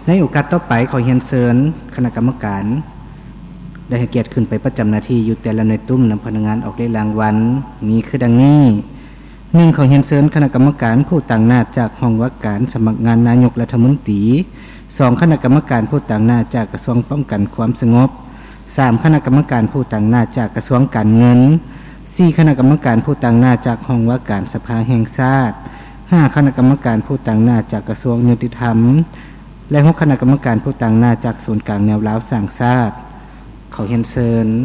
ในโอกาสต่อไปขอเรียนเชิญคณะกรรมการได้ให้เกียรติขึ้นไปประจำหน้าที่อยู่แต่ละหน่วยตุ้มนำพนักงานออกเลขรางวัลมีคือดังนี้1ขอเรียนเชิญคณะกรรมการผู้ต่างหน้าจากห้องว่าการสมัครงานนายกรัฐมนตรี2คณะกรรมการผู้ต่างหน้าจากกระทรวงป้องกันความสงบ3คณะกรรมการผู้ต่างหน้าจากกระทรวงการเงิน4คณะกรรมการผู้ต่างหน้าจากห้องว่าการสภาแห่งชาติ5คณะกรรมการผู้ต่างหน้าจากกระทรวงยุติธรรมและ6คณะกรรมการผู้ต่างหน้าจากศูนย์กลางแนวร้าวสร้างชาติขอเรียนเชิญ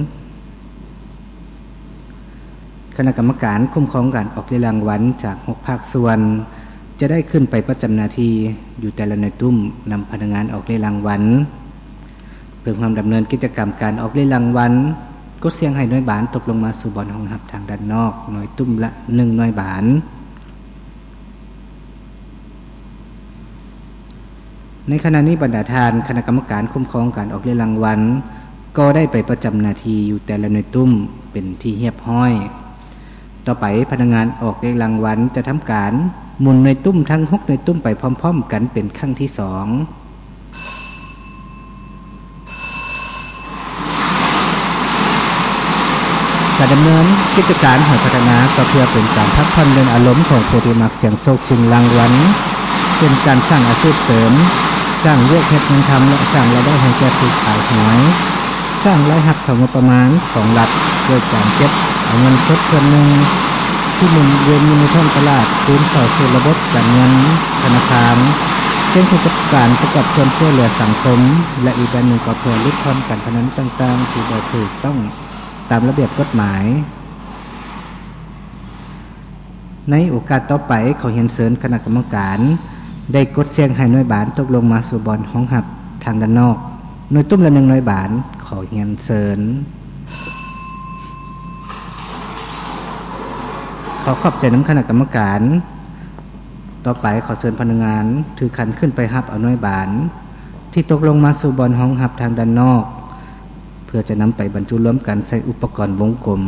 คณะกรรมการคุ้มครองการออกรางวัลจาก6ภาคส่วนจะได้ขึ้นไปประจำหน้าที่อยู่แต่ละหน่วยตุ้มนำพนักงานออกรางวัลเพื่อความดำเนินกิจกรรมการออกรางวัลกดเสียงให้หน่วยบานตกลงมาสู่บอลห้องหับทางด้านนอกหน่วยตุ้มละ1หน่วยบานในขณะนี้บรรดาทานคณะกรรมการคุ้มครองการออกรางวัลก็ได้ไปประจำหน้าที่อยู่แต่ละหน่วยตุ้มเป็นที่เรียบร้อยต่อไปพนักงานออกรางวัลจะทำการหมุนหน่วยตุ้มทั้ง6หน่วยตุ้มไปพร้อมๆกันเป็นครั้งที่2การดำเนินกิจการให้พัฒนาก็เพื่อเป็นการพักผ่อนเรื่องอารมณ์ของผู้ที่มักเสี่ยงโชคชิงรางวัลเป็นการสร้างอาชีพเสริมสร้างเรียกเฮ็ดเงินทำและสร้างรายได้ให้แก่ผู้ขายหวยสร้างรายรับของงบประมาณของรัฐโดยการเก็บเอาเงินสดส่วนหนึ่งที่หมุนเวียนอยู่ในท้องตลาดคืนเข้าสู่ระบบการเงินธนาคารเป็นกิจการประกอบส่วนช่วยเหลือสังคมและอีกด้านหนึ่งก็เพื่อลดความการพนันต่างๆที่บ่ถูกต้องตามระเบียบกฎหมายในโอกาสต่อไปขอเรียนเชิญคณะกรรมการได้กดเสียงให้หน่วยบานตกลงมาสู่บอลห้องหับทางด้านนอกหน่วยตุ้มละ1หน่วยบานขอเรียนเชิญขอขอบใจน้ำคณะกรรมการต่อไปขอเชิญพนักงานถือขันขึ้นไปหับเอาหน่วยบานที่ตกลงมาสู่บอลห้องหับทางด้านนอกเพื่อจะนำไปบรรจุรวมกันใส่อุปกรณ์วงกลม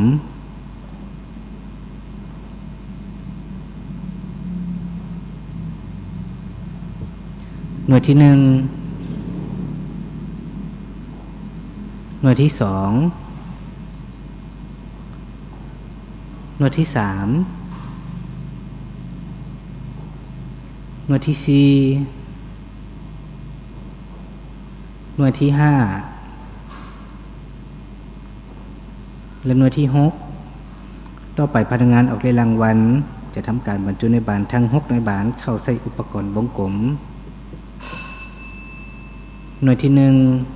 หน่วยที่1หน่วยที่2หน่วยที่3หน่วยที่4หน่วยที่5และหน่วยที่6ต่อไปพนักงานออกรางวัลจะทำการบรรจุในบานทั้ง6ในบานเข้าใส่อุปกรณ์วงกลมหน่วยที่1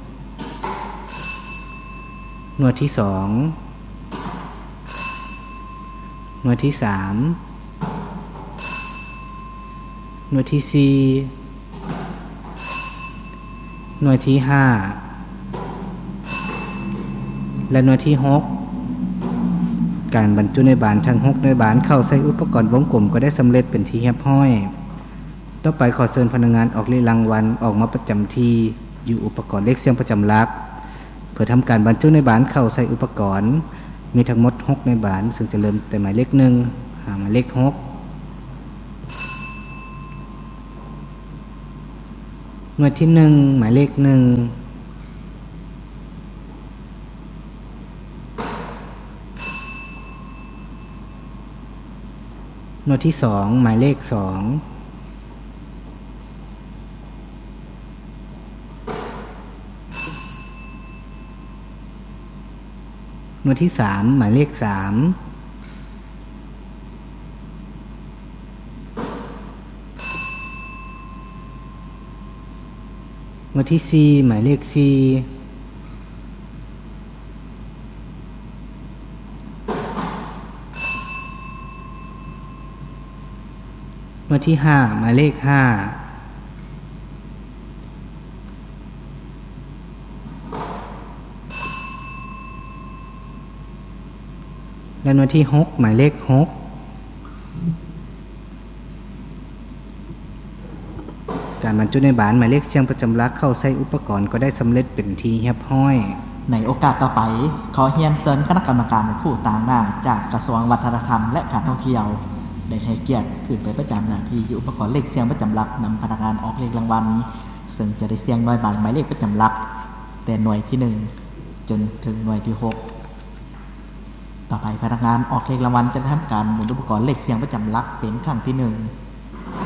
หน่วยที่2หน่วยที่3หน่วยที่4หน่วยที่5และหน่วยที่6การบรรจุในบานทั้ง6ในบานเข้าใส่อุปกรณ์วงกลมก็ได้สำเร็จเป็นที่เรียบร้อยต่อไปขอเชิญพนักงานออกรางวัลออกมาประจำที่อยู่อุปกรณ์เลขเสียงประจำหลักเพื่อทำการบรรจุในบานเข้าใส่อุปกรณ์มีทั้งหมด6ในบานซึ่งจะเริ่มแต่หมายเลข1หาหมายเลข6หน่วยที่1หมายเลข1หน่วยที่2หมายเลข2หน่วยที่3หมายเลข3หน่วยที่4หมายเลข4หน่วยที่5หมายเลข5และหน่วยที่6หมายเลข6การบรรจุในบานหมายเลขเสียงประจำหลักเข้าใส่อุปกรณ์ก็ได้สำเร็จเป็นที่เรียบร้อยในโอกาสต่อไปขอเรียนเชิญคณะกรรมการผู้ต่างหน้าจากกระทรวงวัฒนธรรมและการท่องเที่ยวได้ให้เกียรติขึ้นไปประจำหน้าที่อยู่อุปกรณ์เลขเสียงประจำหลักนำพนักงานออกเลขรางวัลซึ่งจะได้เสี่ยงหน่วยบานหมายเลขประจำหลักแต่หน่วยที่1จนถึงหน่วยที่6ต่อไปพนักงานออกเลขรางวัลจะทำการหมุนอุปกรณ์เลขเสียงประจำหลักเป็นครั้งที่1